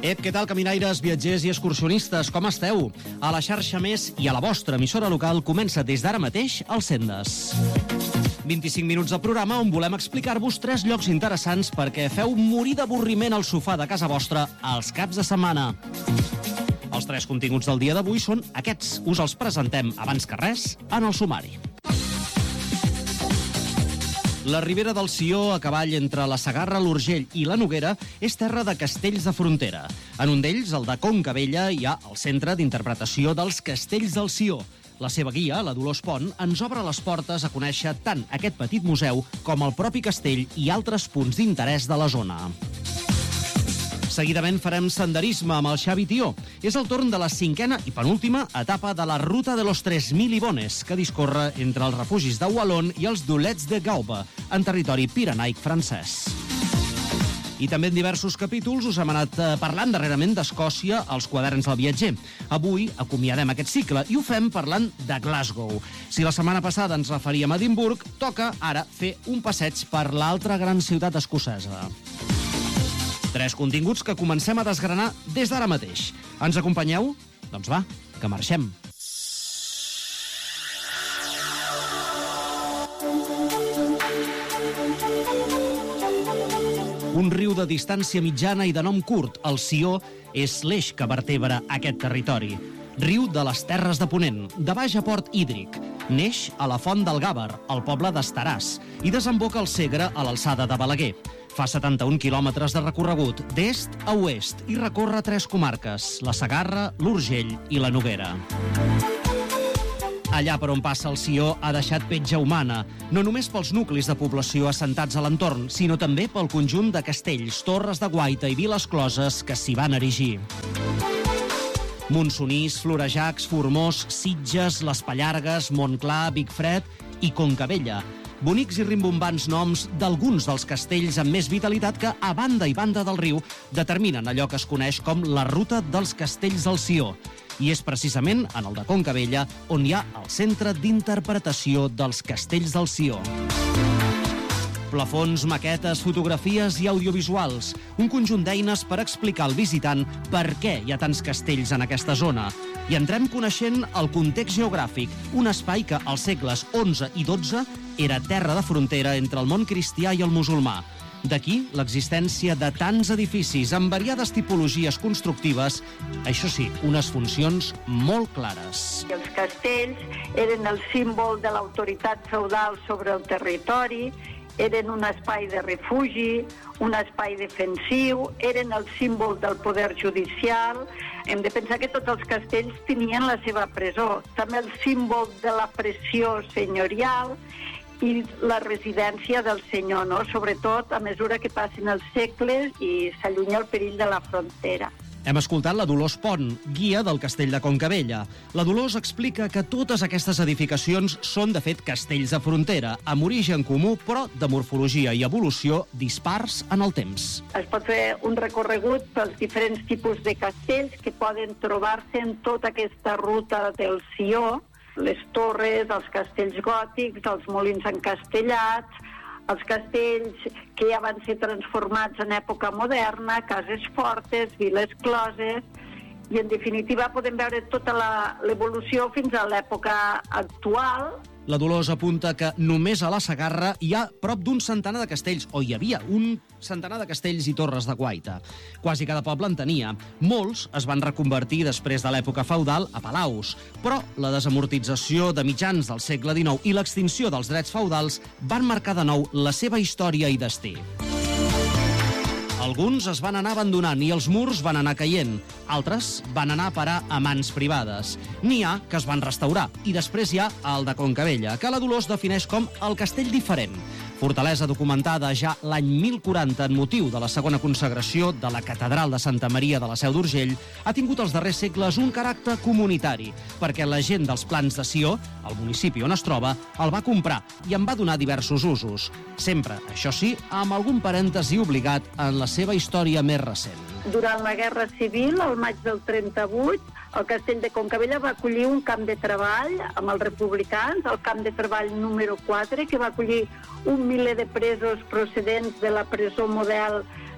Què tal, caminaires, viatgers i excursionistes? Com esteu? A la xarxa Més i a la vostra emissora local comença des d'ara mateix el Sendes. 25 minuts de programa on volem explicar-vos 3 llocs interessants perquè feu morir d'avorriment al sofà de casa vostra els caps de setmana. Els 3 continguts del dia d'avui són aquests. Us els presentem, abans que res, en el sumari. La Ribera del Sió, a cavall entre la Segarra, l'Urgell i la Noguera, és terra de castells de frontera. En un d'ells, el de Concabella, hi ha el Centre d'Interpretació dels Castells del Sió. La seva guia, la Dolors Pont, ens obre les portes a conèixer tant aquest petit museu com el propi castell i altres punts d'interès de la zona. Seguidament farem senderisme amb el Xavi Tió. És el torn de la 5a i penúltima etapa de la Ruta de los 3.000 Ibones, que discorre entre els refugis de Wallon i els Dolets de Gauba, en territori pirenaic francès. I també en diversos capítols us hem anat parlant darrerament d'Escòcia als quaderns del viatger. Avui acomiadem aquest cicle i ho fem parlant de Glasgow. Si la setmana passada ens referíem a Edimburg, toca ara fer un passeig per l'altra gran ciutat escocesa. 3 continguts que comencem a desgranar des d'ara mateix. Ens acompanyeu? Doncs va, que marxem. Un riu de distància mitjana i de nom curt, el Sió, és l'eix que vertebra aquest territori. Riu de les Terres de Ponent, de baix aport hídric. Neix a la Font del Gàber, al poble d'Estaràs, i desemboca al Segre a l'alçada de Balaguer. Fa 71 quilòmetres de recorregut, d'est a oest, i recorre 3 comarques, la Segarra, l'Urgell i la Noguera. Allà per on passa el Sió ha deixat petja humana, no només pels nuclis de població assentats a l'entorn, sinó també pel conjunt de castells, torres de guaita i viles closes que s'hi van erigir. Monsonís, Florejacs, Formós, Sitges, Les Pallargues, Montclar, Vicfred i Concabella. Bonics i rimbombants noms d'alguns dels castells amb més vitalitat que, a banda i banda del riu, determinen allò que es coneix com la Ruta dels Castells del Sió. I és precisament en el de Concabella on hi ha el Centre d'Interpretació dels Castells del Sió. Plafons, maquetes, fotografies i audiovisuals. Un conjunt d'eines per explicar al visitant per què hi ha tants castells en aquesta zona. I entrem coneixent el context geogràfic, un espai que als segles XI i XII era terra de frontera entre el món cristià i el musulmà. D'aquí l'existència de tants edificis amb variades tipologies constructives, això sí, unes funcions molt clares. Els castells eren el símbol de l'autoritat feudal sobre el territori, eren un espai de refugi, un espai defensiu, eren el símbol del poder judicial. Hem de pensar que tots els castells tenien la seva presó, també el símbol de la pressió senyorial i la residència del senyor, no? Sobretot a mesura que passen els segles i s'allunya el perill de la frontera. Hem escoltat la Dolors Pont, guia del castell de Concabella. La Dolors explica que totes aquestes edificacions són, de fet, castells de frontera, amb origen comú, però de morfologia i evolució dispars en el temps. Es pot fer un recorregut pels diferents tipus de castells que poden trobar-se en tota aquesta ruta del Sió, les torres, els castells gòtics, els molins encastellats, els castells que ja van ser transformats en època moderna, cases fortes, viles closes, i en definitiva podem veure tota l'evolució fins a l'època actual. La Dolors apunta que només a la Segarra hi ha prop d'un centenar de castells, o hi havia un centenar de castells i torres de guaita. Quasi cada poble en tenia. Molts es van reconvertir després de l'època feudal a palaus, però la desamortització de mitjans del segle XIX i l'extinció dels drets feudals van marcar de nou la seva història i destí. Alguns es van anar abandonant i els murs van anar caient. Altres van anar a parar a mans privades. N'hi ha que es van restaurar i després hi ha el de Concabella, que la Dolors defineix com el castell diferent. Fortalesa documentada ja l'any 1040 en motiu de la segona consagració de la Catedral de Santa Maria de la Seu d'Urgell, ha tingut els darrers segles un caràcter comunitari, perquè la gent dels Plans de Sió, el municipi on es troba, el va comprar i en va donar diversos usos. Sempre, això sí, amb algun parèntesi obligat en la seva història més recent. Durant la Guerra Civil, al maig del 38, el castell de Concabella va acollir un camp de treball amb els republicans, el camp de treball número 4, que va acollir 1 miler de presos procedents de la presó model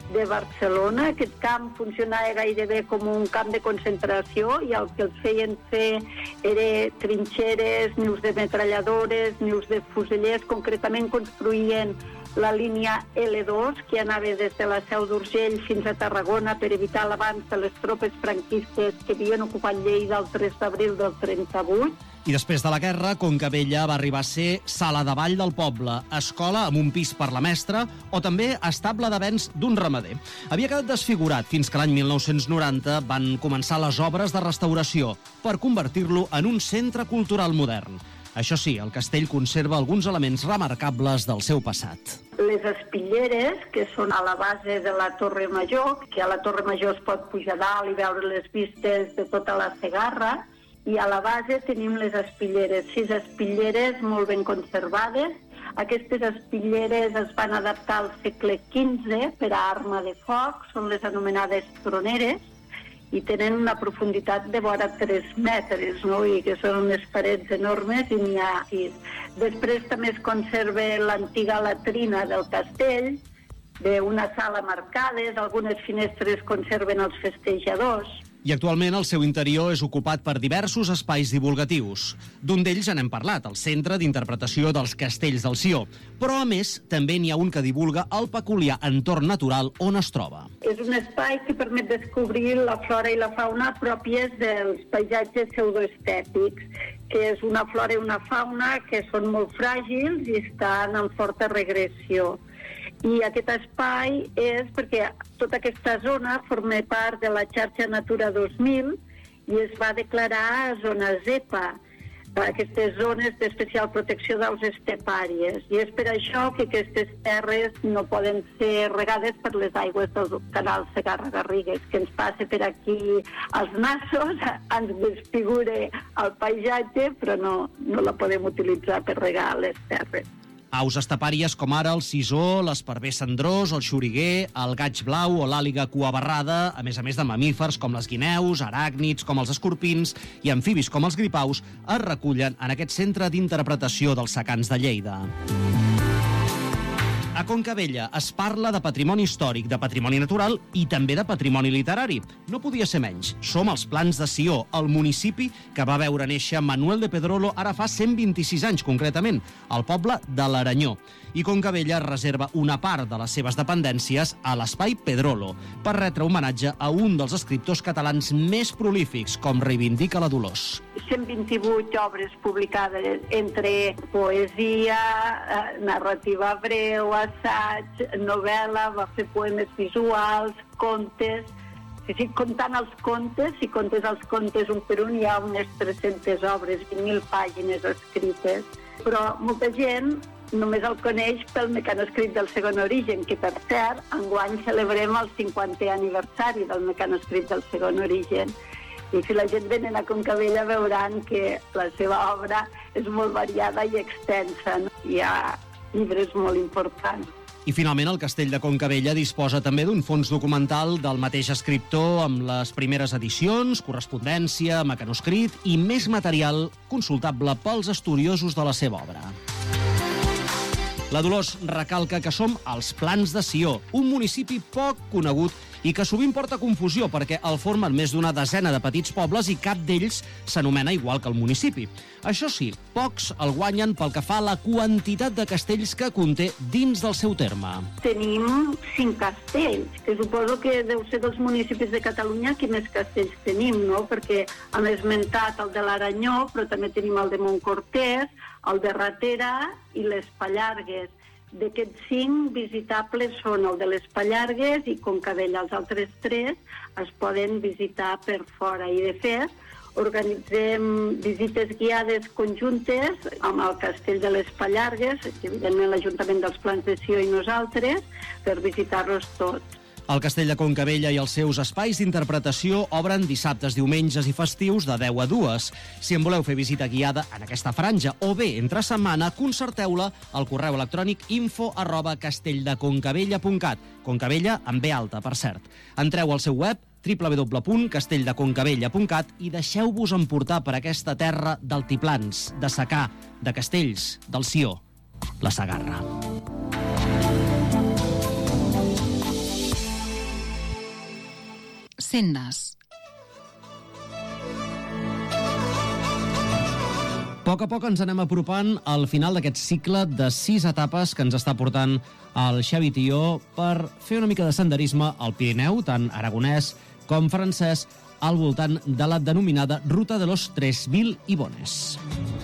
de Barcelona. Aquest camp funcionava gairebé com un camp de concentració i el que els feien fer era trinxeres, nius de metralladores, nius de fusellers. Concretament construïen la línia L2, que anava des de la Seu d'Urgell fins a Tarragona per evitar l'avanç de les tropes franquistes que havien ocupat Lleida el 3 d'abril del 38. I després de la guerra, Concabella va arribar a ser sala de ball del poble, escola amb un pis per la mestra o també estable de bens d'un ramader. Havia quedat desfigurat fins que l'any 1990 van començar les obres de restauració per convertir-lo en un centre cultural modern. Això sí, el castell conserva alguns elements remarcables del seu passat. Les espitlleres, que són a la base de la Torre Major, que a la Torre Major es pot pujar dalt i veure les vistes de tota la Segarra, i a la base tenim les espitlleres, 6 espitlleres molt ben conservades. Aquestes espitlleres es van adaptar al segle XV per a arma de foc, són les anomenades troneres, i tenen una profunditat de vora 3 metres, no? I que són unes parets enormes i n'hi ha 6. Després també es conserva l'antiga latrina del castell, d'una sala marcada, algunes finestres conserven els festejadors. I actualment el seu interior és ocupat per diversos espais divulgatius. D'un d'ells ja n'hem parlat, el Centre d'Interpretació dels Castells del Sió. Però, a més, també n'hi ha un que divulga el peculiar entorn natural on es troba. És un espai que permet descobrir la flora i la fauna pròpies dels paisatges pseudoestètics, que és una flora i una fauna que són molt fràgils i estan en forta regressió. I aquest espai és perquè tota aquesta zona forma part de la xarxa Natura 2000 i es va declarar zona ZEPA, aquestes zones d'especial protecció d'aus estepàries. I és per això que aquestes terres no poden ser regades per les aigües del canal Segarra-Garrigues, que ens passa per aquí als nassos, ens desfigura el paisatge, però no la podem utilitzar per regar les terres. Aus estepàries com ara el sisó, l'esparver cendrós, el xoriguer, el gaig blau o l'àliga cuabarrada, a més de mamífers com les guineus, aràcnids com els escorpins i amfibis com els gripaus, es recullen en aquest centre d'interpretació dels secans de Lleida. A Concabella es parla de patrimoni històric, de patrimoni natural i també de patrimoni literari. No podia ser menys. Som als Plans de Sió, el municipi que va veure néixer Manuel de Pedrolo ara fa 126 anys, concretament, al poble de l'Aranyó. I Concabella reserva una part de les seves dependències a l'Espai Pedrolo per retre homenatge a un dels escriptors catalans més prolífics, com reivindica la Dolors. 128 obres publicades entre poesia, narrativa breu, assaig, novel·la, va fer poemes visuals, contes. Si comptant els contes, si comptes els contes un per un, hi ha unes 300 obres, 20.000 pàgines escrites. Però molta gent només el coneix pel mecanoscrit del Segon Origen, que, per cert, enguany celebrem el 50è aniversari del mecanoscrit del Segon Origen. I si la gent venen a Concabella veuran que la seva obra és molt variada i extensa, no? Hi ha llibres molt importants. I finalment el Castell de Concabella disposa també d'un fons documental del mateix escriptor amb les primeres edicions, correspondència, mecanoscrit i més material consultable pels estudiosos de la seva obra. La Dolors recalca que som als Plans de Sió, un municipi poc conegut i que sovint porta confusió perquè el formen més d'una desena de petits pobles i cap d'ells s'anomena igual que el municipi. Això sí, pocs el guanyen pel que fa a la quantitat de castells que conté dins del seu terme. Tenim 5 castells, que suposo que deu ser dels municipis de Catalunya que més castells tenim, no? Perquè hem esmentat el de l'Aranyó, però també tenim el de Montcortès, el de Ratera i les Pallargues. D'aquests 5 visitables són el de les Pallargues i Concabella. Els altres 3 es poden visitar per fora. I, de fet, organitzem visites guiades conjuntes amb el Castell de les Pallargues, evidentment l'Ajuntament dels Plans de Sió i nosaltres, per visitar-los tots. El Castell de Concabella i els seus espais d'interpretació obren dissabtes, diumenges i festius de 10 a 2. Si en voleu fer visita guiada en aquesta franja o bé entre setmana, concerteu-la al correu electrònic info@castelldeconcabella.cat. Concabella amb B alta, per cert. Entreu al seu web www.castelldeconcabella.cat i deixeu-vos emportar per aquesta terra d'altiplans, de secà, de castells, del Sió, la Segarra. Sendes. A poc ens anem apropant al final d'aquest cicle de 6 etapes que ens està portant el Xavi Tió per fer una mica de senderisme al Pirineu, tant aragonès com francès, al voltant de la denominada Ruta de los 3.000 Ibones.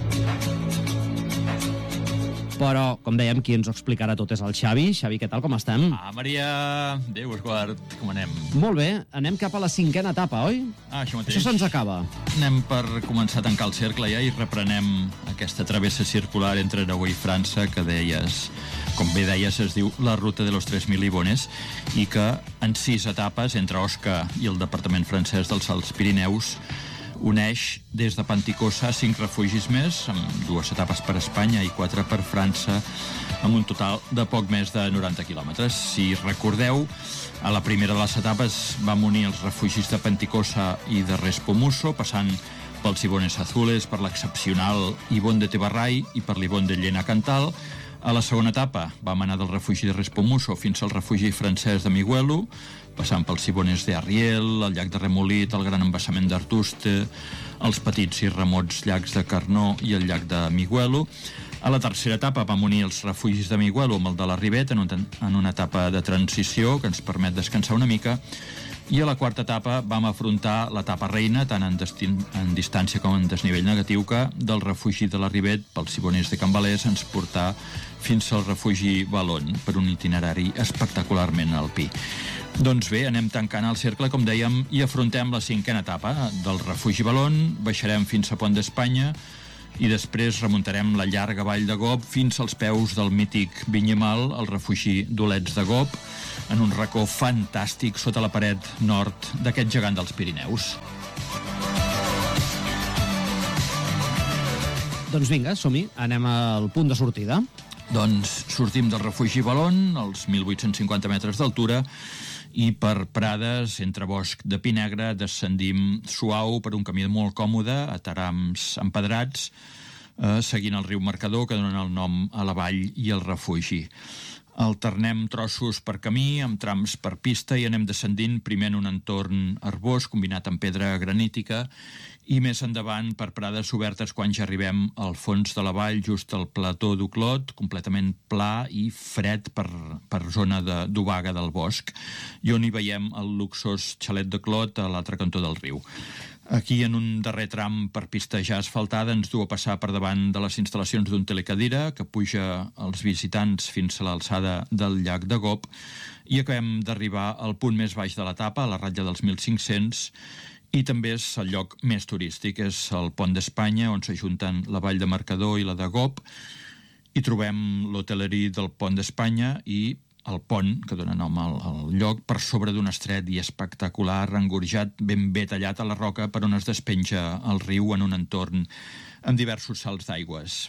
Però, com dèiem, qui ens ho explicarà tot és el Xavi. Xavi, què tal, com estem? Maria, Déu, Esguard, com anem? Molt bé, anem cap a la 5a etapa, oi? Això mateix. Això se'ns acaba. Anem per començar a tancar el cercle ja i reprenem aquesta travessa circular entre Aragó i França que deies, com bé deies, es diu la Ruta de los 3.000 Ibones i que en 6 etapes entre Osca i el departament francès dels Alts Pirineus uneix des de Panticosa 5 refugis més, amb 2 etapes per Espanya i 4 per França, amb un total de poc més de 90 quilòmetres. Si recordeu, a la primera de les etapes vam unir els refugis de Panticosa i de Respomuso, passant pels Ibones Azules, per l'excepcional Ibon de Tebarrai i per l'Ibon de Llena Cantal. A la segona etapa vam anar del refugi de Respomuso fins al refugi francès de Miguelo, passant pels Ibones de Arriel, el llac de Remolit, el gran embassament d'Artuste, els petits i remots llacs de Carnó i el llac de Miguelo. A la tercera etapa vam unir els refugis de Miguelo amb el de la Ribet en una etapa de transició que ens permet descansar una mica. I a la quarta etapa vam afrontar l'etapa reina, tant en distància com en desnivell negatiu, que del refugi de la Ribet pels Iboners de Can Valés ens portà fins al refugi Valon per un itinerari espectacularment alpí. Doncs bé, anem tancant el cercle, com dèiem, i afrontem la 5a etapa. Del refugi Valon baixarem fins a Pont d'Espanya i després remuntarem la llarga vall de Gop fins als peus del mític Vinyemal, el refugi d'Olets de Gop, en un racó fantàstic sota la paret nord d'aquest gegant dels Pirineus. Doncs vinga, som-hi, anem al punt de sortida. Doncs sortim del refugi Valon, als 1.850 metres d'altura, i per prades, entre bosc de pi negre, descendim suau per un camí molt còmode, a tarams empedrats, seguint el riu Marcador, que dona el nom a la vall i al refugi. Alternem trossos per camí, amb trams per pista, i anem descendint primer en un entorn herbós combinat amb pedra granítica i més endavant per prades obertes quan ja arribem al fons de la vall, just al plató d'Uclot, completament pla i fred per zona d'obaga del bosc, i on hi veiem el luxós xalet de Clot a l'altre cantó del riu. Aquí, en un darrer tram per pista ja asfaltada, ens du a passar per davant de les instal·lacions d'un telecadira que puja els visitants fins a l'alçada del llac de Gop, i acabem d'arribar al punt més baix de l'etapa, a la ratlla dels 1.500, i també és el lloc més turístic, és el Pont d'Espanya, on s'ajunten la vall de Marcador i la de Gop, i trobem l'hotelleria del Pont d'Espanya i el pont, que dona nom al lloc, per sobre d'un estret i espectacular, engorjat, ben bé tallat a la roca, per on es despenja el riu en un entorn amb diversos salts d'aigües.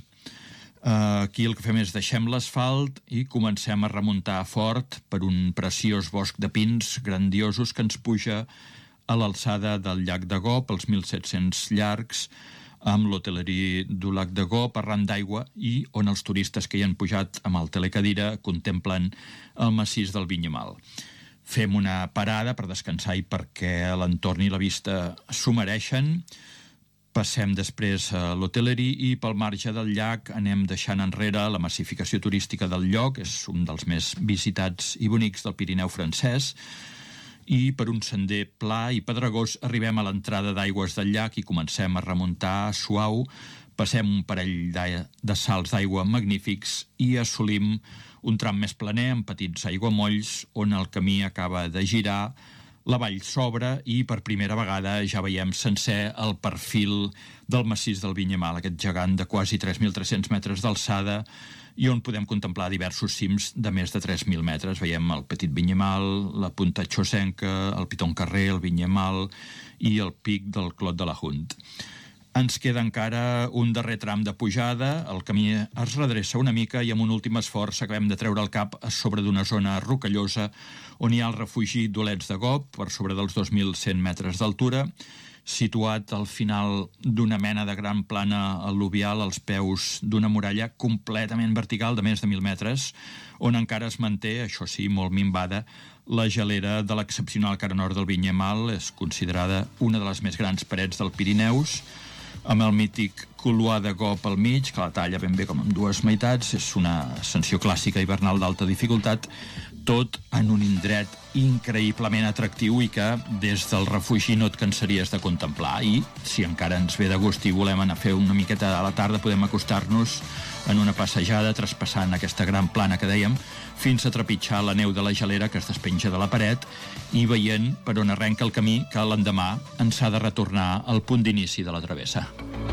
Aquí el que fem és deixem l'asfalt i comencem a remuntar fort per un preciós bosc de pins grandiosos que ens puja a l'alçada del llac de Gop, els 1.700 llargs, amb l'hotelleria du lac de Gop arran d'aigua i on els turistes que hi han pujat amb el telecadira contemplen el massís del Vinyemal. Fem una parada per descansar i perquè l'entorn i la vista s'ho mereixen. Passem després a l'hotelleria i pel marge del llac anem deixant enrere la massificació turística del lloc, és un dels més visitats i bonics del Pirineu francès, i per un sender pla i pedregós arribem a l'entrada d'aigües del llac i comencem a remuntar suau, passem un parell de salts d'aigua magnífics i assolim un tram més planer amb petits aiguamolls on el camí acaba de girar, la vall s'obre i per primera vegada ja veiem sencer el perfil del massís del Vinyemal, aquest gegant de quasi 3.300 metres d'alçada i on podem contemplar diversos cims de més de 3.000 metres. Veiem el Petit Vinyemal, la Punta Xosenca, el Piton Carrer, el Vinyemal i el pic del Clot de la Hunt. Ens queda encara un darrer tram de pujada, el camí es redreça una mica i amb un últim esforç acabem de treure el cap a sobre d'una zona rocallosa on hi ha el refugi d'Olets de Gop, per sobre dels 2.100 metres d'altura, situat al final d'una mena de gran plana al·luvial als peus d'una muralla completament vertical de més de 1.000 metres, on encara es manté, això sí, molt minvada, La gelera de l'excepcional cara nord del Vinyamal és considerada una de les més grans parets del Pirineus, amb el mític Couloir de Gop al mig, que la talla ben bé com en dues meitats. És una ascensió clàssica hivernal d'alta dificultat, tot en un indret increïblement atractiu i que des del refugi no et cansaries de contemplar. I si encara ens ve de gust i volem anar a fer una miqueta a la tarda, podem acostar-nos en una passejada traspassant aquesta gran plana que dèiem fins a trepitjar la neu de la gelera que es despenja de la paret i veient per on arrenca el camí que l'endemà ens ha de retornar al punt d'inici de la travessa.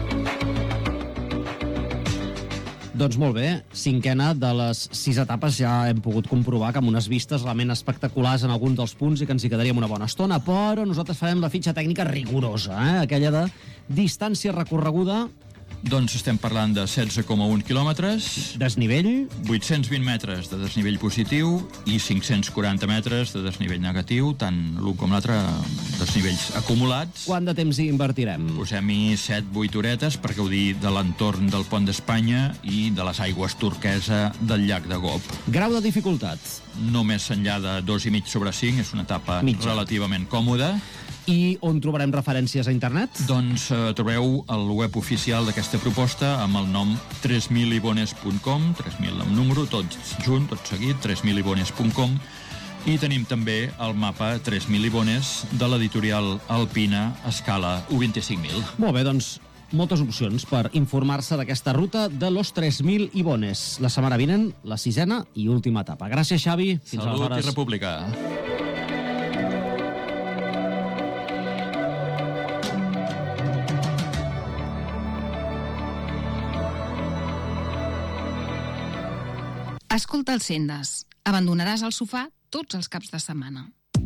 Doncs molt bé, 5ena de les 6 etapes. Ja hem pogut comprovar que amb unes vistes realment espectaculars en algun dels punts i que ens hi quedaríem una bona estona, però nosaltres farem la fitxa tècnica rigorosa, aquella de distància recorreguda. Doncs estem parlant de 16,1 quilòmetres, Desnivell, 820 metres de desnivell positiu i 540 metres de desnivell negatiu, tant l'un com l'altre desnivells acumulats. quant de temps hi invertirem? Posem-hi 7-8 horetes per gaudir de l'entorn del Pont d'Espanya i de les aigües turquesa del llac de Gop. Grau de dificultat? No més enllà de 2,5 sobre 5, és una etapa Mitja. relativament còmoda. I on trobarem referències a internet? Doncs trobeu el web oficial d'aquesta proposta amb el nom 3000ibones.com, 3.000 amb número, tots junt, tot seguit, 3000ibones.com, i tenim també el mapa 3.000 Ibones de l'editorial Alpina Escala U25.000. Molt bé, doncs moltes opcions per informar-se d'aquesta ruta de los 3.000 Ibones. La setmana vinent, la 6ena i última etapa. Gràcies, Xavi. Fins Salut aleshores. i república. Escolta els Sendes. Abandonaràs el sofà tots els caps de setmana.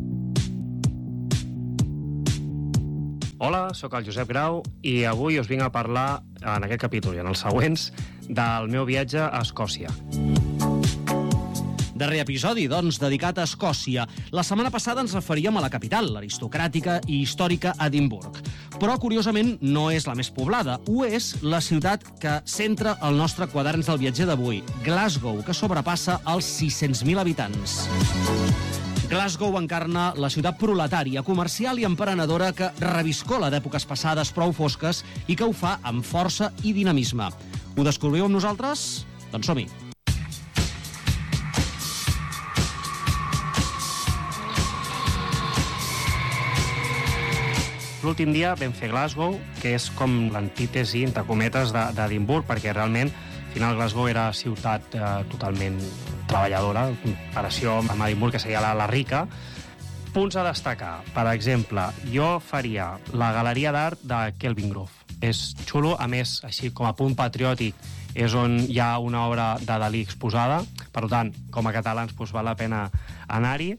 Hola, sóc el Josep Grau i avui us vinc a parlar, en aquest capítol i en els següents, del meu viatge a Escòcia. Darrer episodi, doncs, dedicat a Escòcia. La setmana passada ens referíem a la capital, l'aristocràtica i històrica Edimburg. Però, curiosament, no és la més poblada. Ho és la ciutat que centra el nostre quaderns del viatger d'avui, Glasgow, que sobrepassa els 600.000 habitants. Glasgow encarna la ciutat proletària, comercial i emprenedora que reviscola d'èpoques passades prou fosques i que ho fa amb força i dinamisme. Ho descobriu amb nosaltres? Doncs som-hi. L'últim dia vam fer Glasgow, que és com l'antítesi, entre cometes, d'Edimburg, perquè realment, al final, Glasgow era ciutat totalment treballadora, en comparació amb Edimburg, que seria la rica. Punts a destacar. Per exemple, jo faria la galeria d'art de Kelvingrove. És xulo, a més, així com a punt patriòtic, és on hi ha una obra de Dalí exposada. Per tant, com a catalans, doncs, val la pena anar-hi.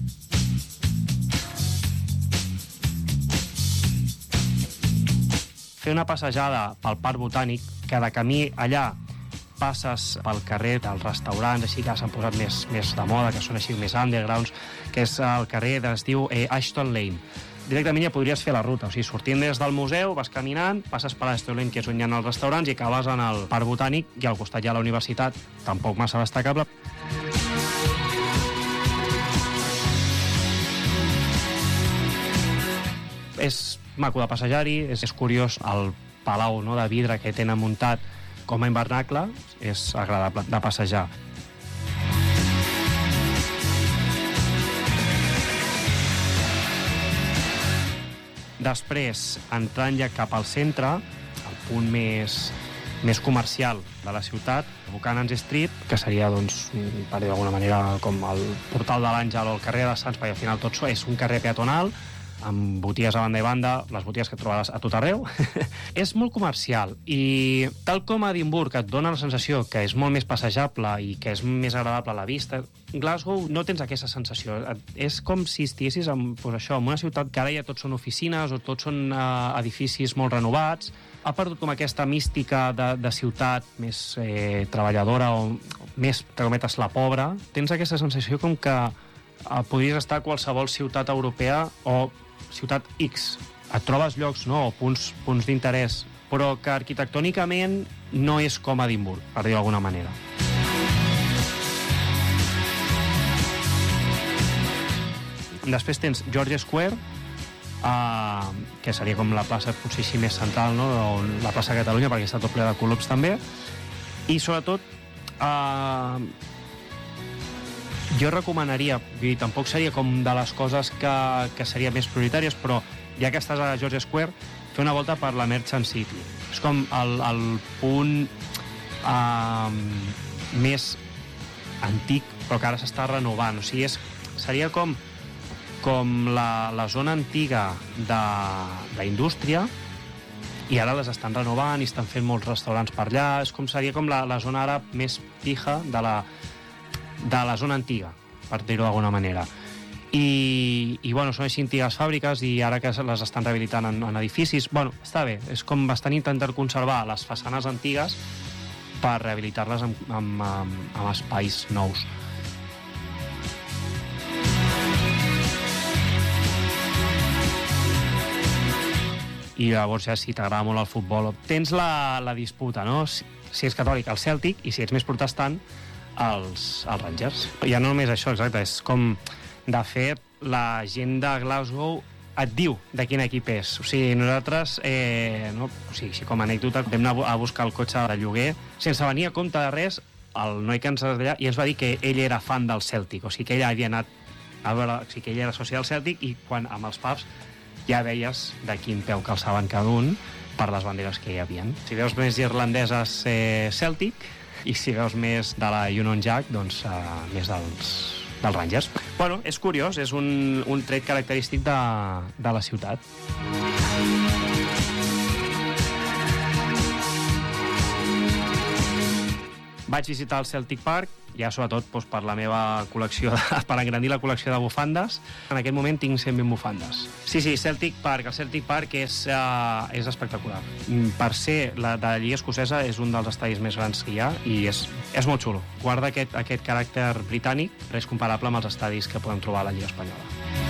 Fer una passejada pel Parc Botànic, que de camí allà passes pel carrer dels restaurants, així que s'han posat més de moda, que són així més undergrounds, que és el carrer es diu Ashton Lane. Directament ja podries fer la ruta, o sigui, sortint des del museu, vas caminant, passes per Ashton Lane, que és on hi ha els restaurants, i acabes en el Parc Botànic, i al costat hi ha la universitat, tampoc massa destacable. És maco de passejar-hi, és curiós el palau, no, de vidre que tenen muntat com a hivernacle, és agradable de passejar. Després, entrant ja cap al centre, el punt més comercial de la ciutat, Buchanan Street, que seria, doncs, per dir d'alguna manera, com el portal de l'Àngel o el carrer de Sants, perquè al final tot és un carrer peatonal, amb botigues a banda i banda, les botigues que trobaràs a tot arreu. És molt comercial i, tal com a Edimburg, et dona la sensació que és molt més passejable i que és més agradable a la vista, Glasgow no tens aquesta sensació. És com si estiguessis en una ciutat que ara ja tots són oficines o tots són edificis molt renovats. Ha perdut com aquesta mística de ciutat més treballadora o més, entre cometes, la pobra. Tens aquesta sensació com que podries estar a qualsevol ciutat europea o ciutat X. Et trobes llocs, no, o punts d'interès, però que arquitectònicament no és com Edimburg, per dir d'alguna manera. Després tens George Square, que seria com la plaça potser així més central, no? La plaça de Catalunya, perquè està tot ple de clubs també. I sobretot jo recomanaria, tampoc seria com de les coses que serien més prioritàries, però ja que estàs a George Square, fer una volta per la Merchant City. És com el punt més antic, però que ara s'està renovant. O sigui, seria com la zona antiga d'indústria, i ara les estan renovant i estan fent molts restaurants per allà. Seria com la zona ara més pija de la zona antiga, per dir-ho d'alguna manera. I bueno, són així antigues fàbriques, i ara que les estan rehabilitant en edificis, bueno, està bé. És com bastant intentar conservar les façanes antigues per rehabilitar-les amb espais nous. I llavors ja, si t'agrada molt el futbol, tens la disputa, no? Si ets catòlic, el Celtic, i si ets més protestant, els Rangers. Ja no només això, exacte, és com, de fet, la gent de Glasgow et diu de quin equip és. O sigui, nosaltres, com a anècdota, vam anar a buscar el cotxe de lloguer, sense venir a compte de res, el noi que ens d'allà, i ens va dir que ell era fan del Celtic, o sigui que ell havia anat a veure, o sigui que ell era soci del Celtic, i quan amb els pubs ja veies de quin peu calçaven cada un per les banderes que hi havia. Si veus més irlandeses, Celtic, i si veus més de la Union Jack, doncs més dels Rangers. Bueno, és curiós, és un tret característic de la ciutat. Vaig visitar el Celtic Park, ja sobretot per la meva col·lecció, per engrandir la col·lecció de bufandes. En aquest moment tinc 120 bufandes. Sí, Celtic Park. El Celtic Park és espectacular. Per ser de la Lliga Escocesa, és un dels estadis més grans que hi ha, i és molt xulo. Guarda aquest caràcter britànic, res comparable amb els estadis que podem trobar a la Lliga Espanyola.